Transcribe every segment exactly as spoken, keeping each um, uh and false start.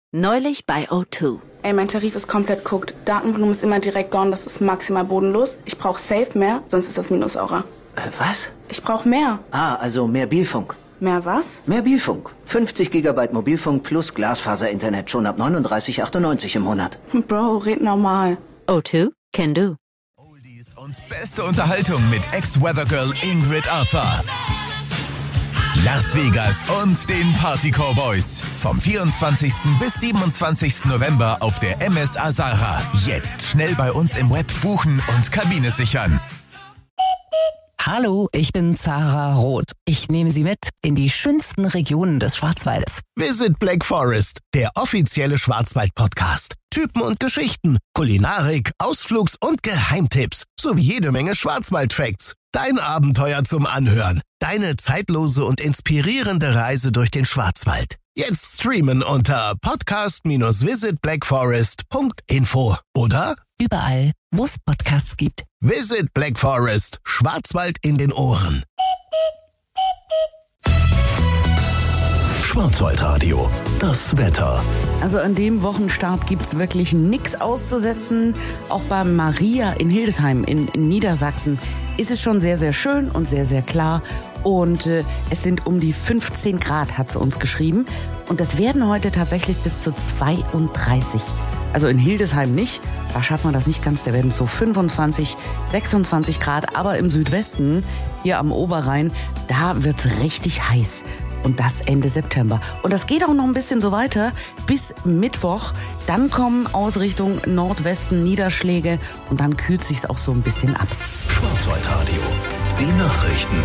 Neulich bei O zwei. Ey, mein Tarif ist komplett cooked. Datenvolumen ist immer direkt gone, das ist maximal bodenlos. Ich brauche safe mehr, sonst ist das Minusaura. Äh, was? Ich brauche mehr. Ah, also mehr Mobilfunk. Mehr was? Mehr Mobilfunk. fünfzig Gigabyte Mobilfunk plus Glasfaser-Internet schon ab neununddreißig achtundneunzig im Monat. Bro, red normal. O zwei can do. Oldies und beste Unterhaltung mit Ex-Weathergirl Ingrid Arthur. Las Vegas und den Party Cowboys. Vom vierundzwanzigsten bis siebenundzwanzigsten November auf der M S A Sara. Jetzt schnell bei uns im Web buchen und Kabine sichern. Hallo, ich bin Zara Roth. Ich nehme Sie mit in die schönsten Regionen des Schwarzwaldes. Visit Black Forest, der offizielle Schwarzwald-Podcast. Typen und Geschichten, Kulinarik, Ausflugs- und Geheimtipps sowie jede Menge Schwarzwald-Facts. Dein Abenteuer zum Anhören. Deine zeitlose und inspirierende Reise durch den Schwarzwald. Jetzt streamen unter podcast dash visit black forest punkt info oder Überall, wo es Podcasts gibt. Visit Black Forest, Schwarzwald in den Ohren. Schwarzwaldradio, das Wetter. Also an dem Wochenstart gibt's wirklich nichts auszusetzen. Auch bei Maria in Hildesheim in, in Niedersachsen ist es schon sehr, sehr schön und sehr, sehr klar. Und äh, es sind um die fünfzehn Grad, hat sie uns geschrieben. Und das werden heute tatsächlich bis zu zweiunddreißig. Also in Hildesheim nicht, da schaffen wir das nicht ganz, da werden es so fünfundzwanzig, sechsundzwanzig Grad. Aber im Südwesten, hier am Oberrhein, da wird's richtig heiß. Und das Ende September. Und das geht auch noch ein bisschen so weiter bis Mittwoch. Dann kommen aus Richtung Nordwesten Niederschläge und dann kühlt sich's auch so ein bisschen ab. Schwarzwaldradio, die Nachrichten.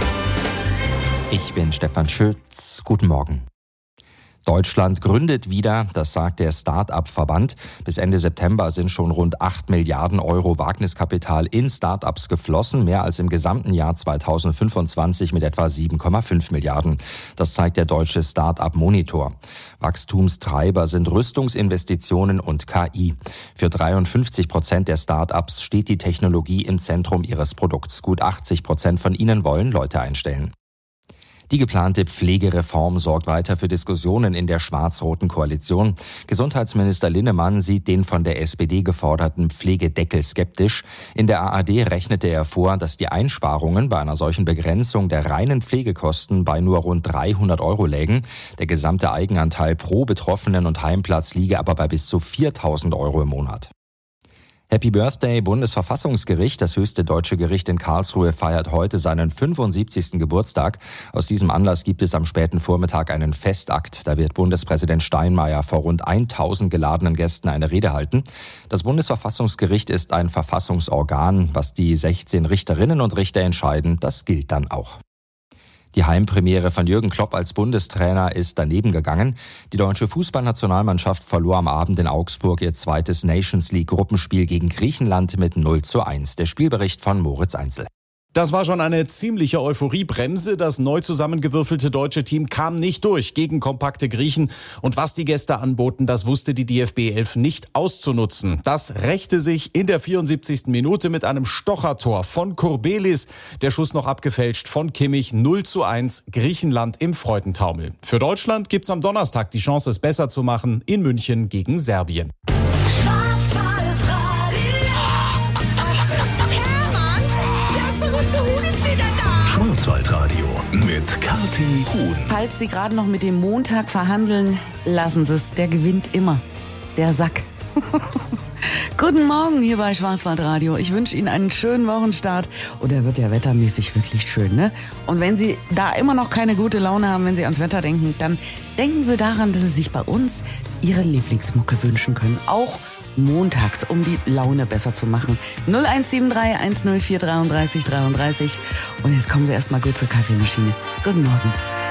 Ich bin Stefan Schütz. Guten Morgen. Deutschland gründet wieder, das sagt der Start-up-Verband. Bis Ende September sind schon rund acht Milliarden Euro Wagniskapital in Start-ups geflossen, mehr als im gesamten Jahr zweitausendfünfundzwanzig mit etwa sieben Komma fünf Milliarden. Das zeigt der deutsche Start-up-Monitor. Wachstumstreiber sind Rüstungsinvestitionen und K I. Für dreiundfünfzig Prozent der Start-ups steht die Technologie im Zentrum ihres Produkts. Gut achtzig Prozent von ihnen wollen Leute einstellen. Die geplante Pflegereform sorgt weiter für Diskussionen in der schwarz-roten Koalition. Gesundheitsminister Linnemann sieht den von der S P D geforderten Pflegedeckel skeptisch. In der A R D rechnete er vor, dass die Einsparungen bei einer solchen Begrenzung der reinen Pflegekosten bei nur rund dreihundert Euro lägen. Der gesamte Eigenanteil pro Betroffenen und Heimplatz liege aber bei bis zu viertausend Euro im Monat. Happy Birthday, Bundesverfassungsgericht. Das höchste deutsche Gericht in Karlsruhe feiert heute seinen fünfundsiebzigsten Geburtstag. Aus diesem Anlass gibt es am späten Vormittag einen Festakt. Da wird Bundespräsident Steinmeier vor rund tausend geladenen Gästen eine Rede halten. Das Bundesverfassungsgericht ist ein Verfassungsorgan. Was die sechzehn Richterinnen und Richter entscheiden, das gilt dann auch. Die Heimpremiere von Jürgen Klopp als Bundestrainer ist daneben gegangen. Die deutsche Fußballnationalmannschaft verlor am Abend in Augsburg ihr zweites Nations League Gruppenspiel gegen Griechenland mit null zu eins. Der Spielbericht von Moritz Einzel. Das war schon eine ziemliche Euphoriebremse. Das neu zusammengewürfelte deutsche Team kam nicht durch gegen kompakte Griechen. Und was die Gäste anboten, das wusste die D F B elf nicht auszunutzen. Das rächte sich in der vierundsiebzigsten Minute mit einem Stochertor von Kurbelis. Der Schuss noch abgefälscht von Kimmich. null zu eins, Griechenland im Freudentaumel. Für Deutschland gibt's am Donnerstag die Chance, es besser zu machen in München gegen Serbien. Schwarzwaldradio mit Kathi Huhn. Falls Sie gerade noch mit dem Montag verhandeln, lassen Sie es. Der gewinnt immer. Der Sack. Guten Morgen hier bei Schwarzwaldradio. Ich wünsche Ihnen einen schönen Wochenstart. Und er wird ja wettermäßig wirklich schön, ne? Und wenn Sie da immer noch keine gute Laune haben, wenn Sie ans Wetter denken, dann denken Sie daran, dass Sie sich bei uns Ihre Lieblingsmucke wünschen können. Auch montags, um die Laune besser zu machen. null eins sieben drei eins null vier dreiunddreißig dreiunddreißig. Und jetzt kommen Sie erstmal gut zur Kaffeemaschine. Guten Morgen.